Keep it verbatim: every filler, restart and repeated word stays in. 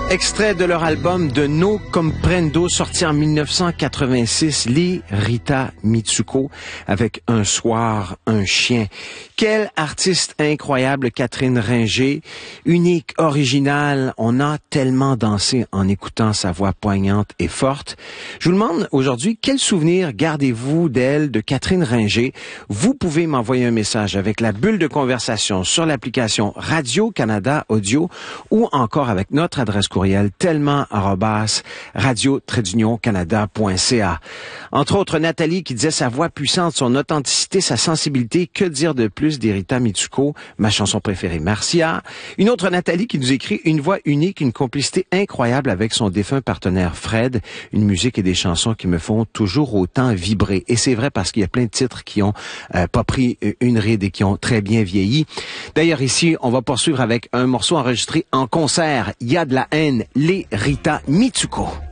Extrait de leur album De No Comprendo, sorti en mille neuf cent quatre-vingt-six, les Rita Mitsuko, avec Un soir, un chien. Quelle artiste incroyable, Catherine Ringer, unique, originale. On a tellement dansé en écoutant sa voix poignante et forte. Je vous demande aujourd'hui, quel souvenir gardez-vous d'elle, de Catherine Ringer? Vous pouvez m'envoyer un message avec la bulle de conversation sur l'application Radio-Canada Audio ou encore avec notre adresse courriel tellement arobase radio trait d'union canada point c a. Entre autres, Nathalie qui disait sa voix puissante, son authenticité, sa sensibilité. Que dire de plus d'Rita Mitsuko, ma chanson préférée, Marcia. Une autre Nathalie qui nous écrit une voix unique, une complicité incroyable avec son défunt partenaire Fred. Une musique et des chansons qui me font toujours autant vibrer. Et c'est vrai parce qu'il y a plein de titres qui ont euh, pas pris une ride et qui ont très bien vieilli. D'ailleurs, ici, on va poursuivre avec un morceau enregistré en concert. Il y a de la haine, les Rita Mitsuko.